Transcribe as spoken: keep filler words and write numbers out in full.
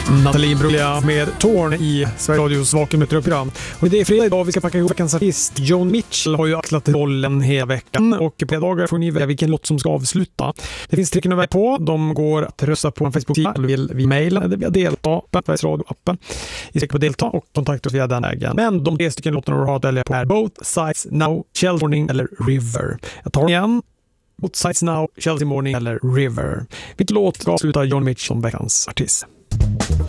Nathalie Bruglia med Torn i Sveriges Radios vakuumprogram. Och det är fredag idag, vi ska packa ihop veckans artist. John Mitchell har ju axlat rollen hela veckan och på fredagar får ni välja vilken låt som ska avsluta. Det finns tricken att välja på, de går att rösta på en Facebook-sida eller vill vi mejla eller via delta på Sveriges Radio-appen. Vi ska på delta och kontakta oss via den vägen. Men de tre stycken låtarna du har att välja på är Both Sides Now, Chelsea Morning eller River. Jag tar den igen. Both Sides Now, Chelsea Morning eller River. Vilken låt ska avsluta John Mitchell som veckans artist?